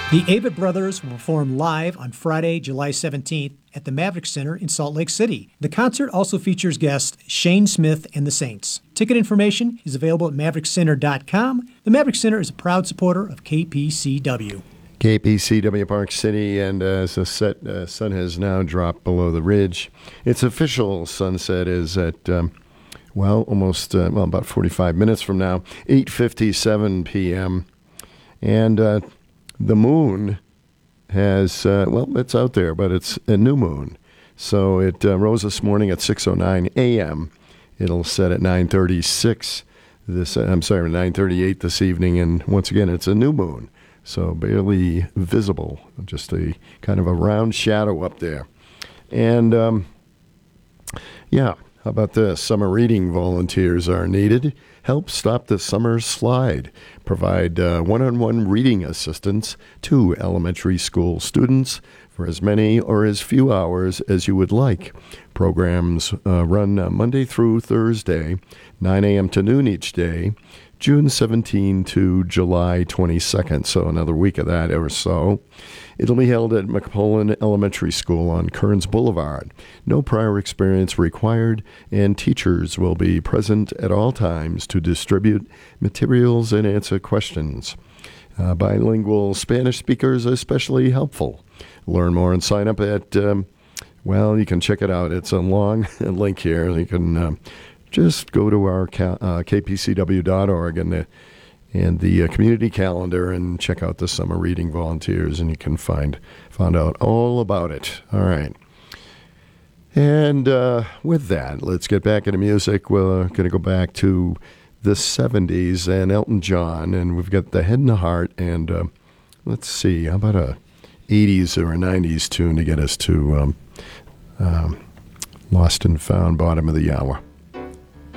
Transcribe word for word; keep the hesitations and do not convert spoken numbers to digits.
The Avett Brothers will perform live on Friday, July seventeenth at the Maverick Center in Salt Lake City. The concert also features guests Shane Smith and the Saints. Ticket information is available at maverick center dot com. The Maverick Center is a proud supporter of K P C W. K P C W Park City, and uh, as the set, uh, sun has now dropped below the ridge, its official sunset is at, um, well, almost, uh, well, about forty-five minutes from now, eight fifty-seven p.m., and uh, the moon has, uh, well, it's out there, but it's a new moon. So it uh, rose this morning at six oh nine a.m. It'll set at nine thirty-six this, uh, I'm sorry, nine thirty-eight this evening, and once again, it's a new moon. So barely visible, just a kind of a round shadow up there. And, um, yeah, how about this? Summer reading volunteers are needed. Help stop the summer slide. Provide uh, one-on-one reading assistance to elementary school students for as many or as few hours as you would like. Programs uh, run uh, Monday through Thursday, nine a.m. to noon each day, June seventeenth to July twenty-second, so another week of that or so. It'll be held at McPolin Elementary School on Kearns Boulevard. No prior experience required, and teachers will be present at all times to distribute materials and answer questions. Uh, bilingual Spanish speakers are especially helpful. Learn more and sign up at, um, well, you can check it out. It's a long link here. You can uh, just go to our uh, k p c w dot org and the, and the uh, community calendar and check out the summer reading volunteers, and you can find find out all about it. All right. And uh, with that, let's get back into music. We're going to go back to the seventies and Elton John, and we've got The Head and the Heart, and uh, let's see, how about a eighties or a nineties tune to get us to um, um, Lost and Found, bottom of the hour.